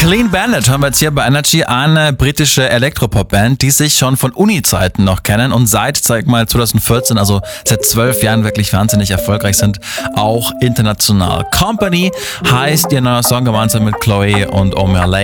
Clean Bandit haben wir jetzt hier bei Energy, eine britische Elektropop-Band, die sich schon von Uni-Zeiten noch kennen und seit, 2014, also seit 12 Jahren wirklich wahnsinnig erfolgreich sind, auch international. Company heißt ihr neuer Song gemeinsam mit Chloe und Omer Lay.